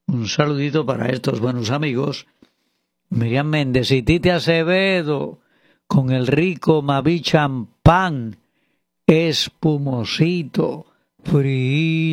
Un saludito para estos buenos amigos. Miriam Méndez y Tite Acevedo con el rico Mavi champán espumosito, frío.